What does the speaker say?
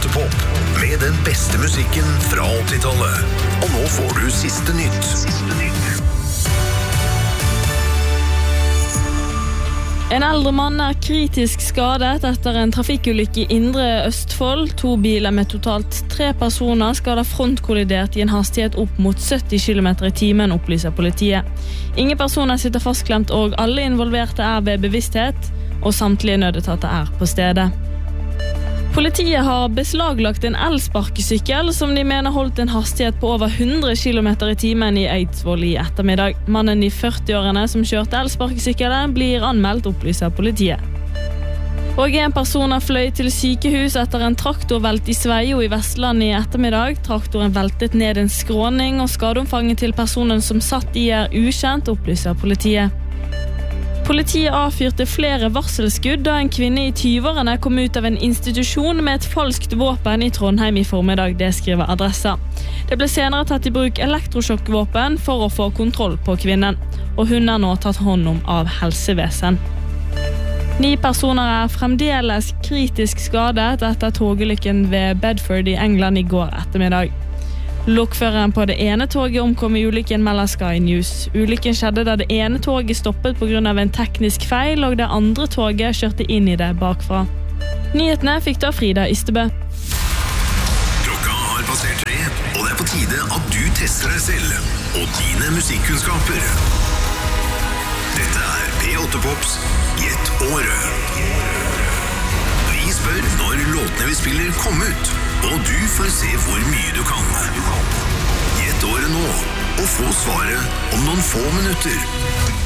P8 Pop med den beste musikken fra 80-tallet. Og nå får du siste nytt. En eldre mann kritisk skadet etter en trafikkulykke i Indre Østfold. 2 biler med totalt 3 personer skadet frontkollidert i en hastighet opp mot 70 km i timen, opplyser politiet. Ingen personer sitter fastklemt og alle involverte ved bevissthet, og samtlige nødetater på stedet. Politiet har beslaglagt en elsparkesykkel som de mener holdt en hastighet på over 100 km i timen i Eidsvoll i ettermiddag. Mannen i 40-årene som kjørte elsparkesykkelen blir anmeldt, opplyser politiet. Og en person fløy til sykehus etter en traktorvelt i Sveio i Vestland i ettermiddag. Traktoren veltet ned en skråning, og skadeomfanget til personen som satt i ukjent, opplyser politiet. Politiet avfyrte flere varselskudd da en kvinne i 20-årene kom ut av en institusjon med et falskt våpen i Trondheim i formiddag, det skriver Adressa. Det ble senere tatt i bruk elektrosjokkvåpen for å få kontroll på kvinnen, og hun nå tatt hånd om av helsevesen. 9 personer fremdeles kritisk skadet etter togulykken ved Bedford i England i går ettermiddag. Lokføreren på det ene toget omkom i ulykken, melder Sky News. Ulykken skjedde da det ene toget stoppet på grunn av en teknisk feil, og det andre toget kjørte inn i det bakfra. Nyhetene fikk da Frida Ystebø. Klokka har passert 3, og det på tide at du tester deg selv og dine musikkunnskaper. Dette P8 Pops Gjett året. Vi spør når låtene vi spiller kom ut, og du får se hvor mye du kan. Gjett året nå, og få svaret om noen få minutter.